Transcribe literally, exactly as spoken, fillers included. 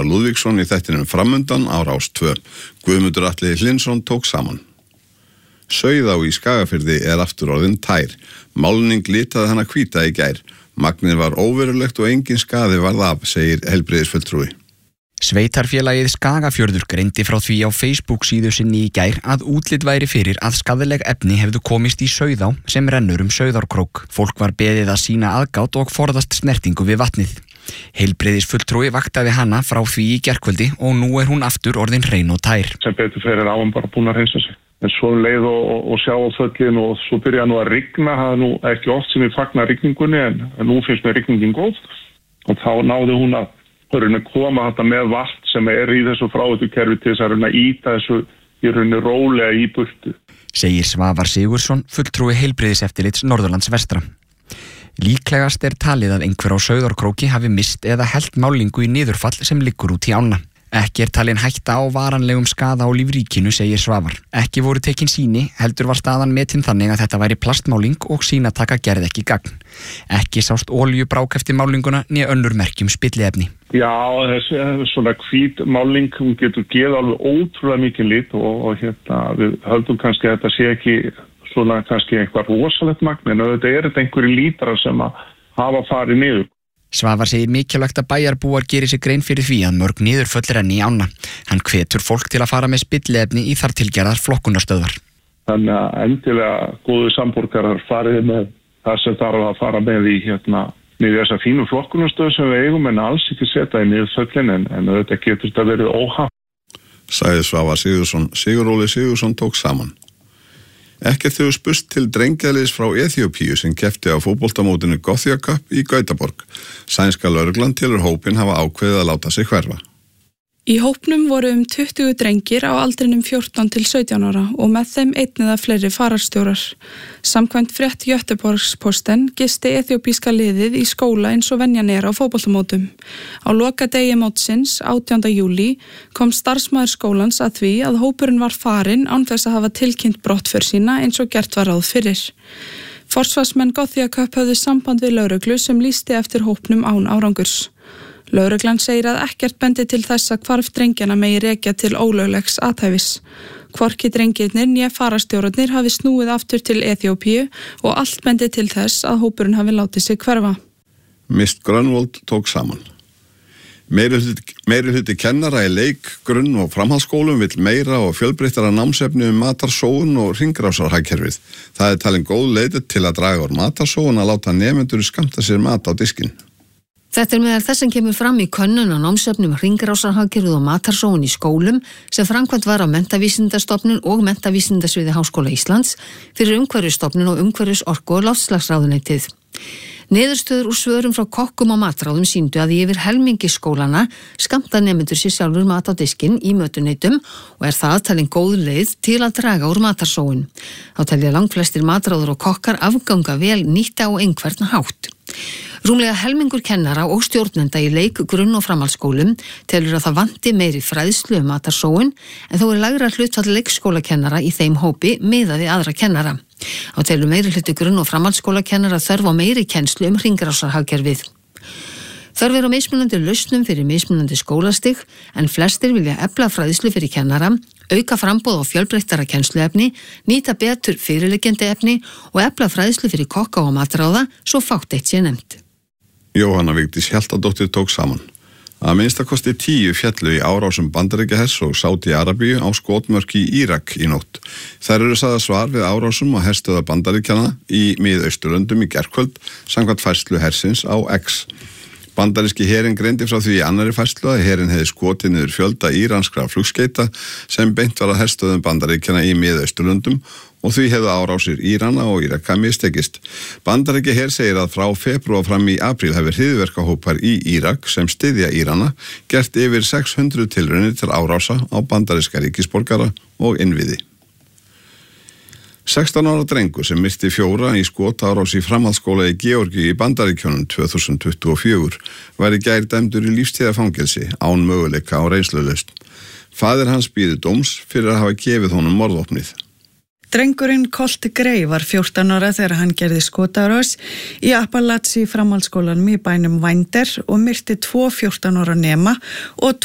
Gunnar Lúðvíksson í þættinum Framundan á Rás tvö. Guðmundur Atli Hlynsson tók saman. Sauðá í Skagafirði er aftur orðin tær. Málning litaði hana hvíta í gær. Magnið var óverulegt og engin skaði varð af, segir heilbrigðisfulltrúi. Sveitarfélagið Skagafjörður greindi frá því á Facebook síðu sinni í gær að útlit væri fyrir að skaðleg efni hefðu komist í Sauðá sem rennur um Sauðárkrók. Fólk var beðið að sýna aðgát og forðast snertingu við vatnið. Heilbrigðisfulltrúi vaktaði hana frá því í gærkvöldi og nú er hún aftur orðin hrein og tær. Sem betur fyrir er áan bara búin að hreinsa sig. En svo leið og, og, og sjá á þöllin og svo byrja nú að rigna. Það er nú ekki oft sem ég fagna rigningunni en, en nú finnst mér rigningin góð. Og þá náði hún að hörunni koma þetta með vatn sem er í þessu fráveitukerfi til þess að reyna að ýta þessu í rauninni rólega í burtu. Segir Svavar Sigurðsson, fulltrúi heilbrigðiseftirlits Norðurlands vestra. Líklegast er talið að einhver á Sauðárkróki hafi mist eða hellt málingu í niðurfall sem liggur út í ána. Ekki er talin hætta á varanlegum skaða á lífríkinu, segir Svavar. Ekki voru tekin sýni, heldur var staðan metin þannig að þetta væri plastmáling og sýnataka gerði ekki gagn. Ekki sást olíubrák eftir málinguna né önnur merkjum spilliefni. Já, þessi svona hvít máling, hún getur geð alveg ótrúlega mikið lit og, og hérna, við höldum kannski að þetta sé ekki svona kannski eitthvað rosalegt magn, en þetta er þetta einhverju lítrar sem að hafa farið niður. Svavar segir mikilvægt að bæjarbúar geri sig grein fyrir því að mörg niðurföll renni í ána. Hann hvetur fólk til að fara með spilliefni í þar tilgerðar flokkunarstöðvar. Þannig að endilega góðu samborgarar farið með það sem þarf að fara með í hérna með þessa fínu flokkunarstöð sem við eigum en alls ekki setja í niðurföllin en, en þetta getur þetta verið óhapp. Sagði Svavar Sigurðsson. Siguróli Sigurðsson tók saman. Ekkert hefur spurst til drengjaðliðs frá Eþíópíu sem keppti á fótboltamótinu Gothia Cup í Gautaborg. Sænska lögreglan telur hópinn hafa ákveðið að láta sig hverfa. Í hópnum voru um tuttugu drengir á aldrinum fjórtán til sautján ára og með þeim einn eða fleiri fararstjórar. Samkvæmt frétt Göteborgs-Posten gisti eþíópíska liðið í skóla eins og venjan er á fótboltamótum. Á lokadegi mótsins, átjánda júlí, kom starfsmaður skólans að því að hópurinn var farinn án þess að hafa tilkynnt brottför sína eins og gert var ráð fyrir. Forsvarsmenn Gothia Cup höfðu samband við lögreglu sem lýsti eftir hópnum án árangurs. Lögreglan segir að ekkert bendi til þess að hvarf drengjana megi rekja til ólöglegs athæfis. Hvorki drengirnir né fararstjórarnir hafi snúið aftur til Eþíópíu og allt bendi til þess að hópurinn hafi látið sig hverfa. Mist Grönvold tók saman. Meiri hluti, meiri hluti kennara í leik, grunn- og framhaldsskólum vill meira og fjölbreyttara námsefni um matarsóun og hringrásarhagkerfið. Það er talin góð leið til að draga úr matarsóun að láta nemendur skammta sér mat á diskinn. Þetta er meðal þess sem kemur fram í könnun á námsefnum hringrásarhagkerfið og matarsóun í skólum sem framkvæmt var á Menntavísindastofnun og Menntavísindasviði Háskóla Íslands fyrir Umhverfisstofnun og Umhverfis-, orku- og loftslagsráðuneytið. Niðurstöður úr svörum frá kokkum á matráðum sýndu að í yfir helmingi skólana skammta nemendur sér sjálfur mat á diskinn í mötuneytum og er það talin góð leið til að draga úr matarsóun. Þá telja langflestir matráður og kokkar afganga vel nýtta og einhvern hátt. Rúmlega helmingur kennara og stjórnenda í leik, grunn- og framhaldsskólum telur að það vanti meiri fræðslu um matarsóun en þó er lægra hlutfall leikskólakennara í þeim hópi miðað við aðra kennara. Þá telur meiri hluti grunn- og framhaldsskólakennara þörf á meiri kennslu um hringrásarhagkerfið. Þörf er á mismunandi lausnum fyrir mismunandi skólastig en flestir vilja efla fræðslu fyrir kennara, auka framboð á fjölbreyttara kennsluefni, nýta betur fyrirliggjandi efni og efla fræðslu fyrir kokka og matráða svo fátt eitt sé nefnt. Jóhanna Vigdís Hjaltadóttir tók saman. Að minnstakosti tíu féllu í árásum Bandaríkjahers og Sádi-Arabíu á skotmörk í Írak í nótt. Þær eru sagðar svar við árásum og herstöða Bandaríkjana í Mið-Austurlöndum í gærkvöld samkvæmt færslu hersins á X. Bandaríski herinn greindi frá því í annarri færslu að herinn hefði skotið niður fjölda íranskra flugskeita sem beint var að herstöðum Bandaríkjana í Mið-Austurlöndum og því hefðu árásir Írana og Íraka mistekist. Bandaríki her segir að frá febrúar fram í apríl hefur hryðjuverkahópar í Írak sem styðja Írana gert yfir sex hundruð tilraunir til árása á bandaríska ríkisborgara og innviði. sextán ára drengur sem myrti fjóra í skotárás í framhaldsskóla í Georgíu í Bandaríkjunum tvö þúsund tuttugu og fjögur var í gær dæmdur í lífstíðarfangelsi án möguleika á reynslulausn. Faðir hans bíður dóms fyrir að hafa gefið honum morðvopnið. Drengurinn Colt Gray var fjórtán ára þegar hann gerði skotárás í Appalachia framhaldsskólanum í bænum Winder og myrti tvo fjórtán ára nema og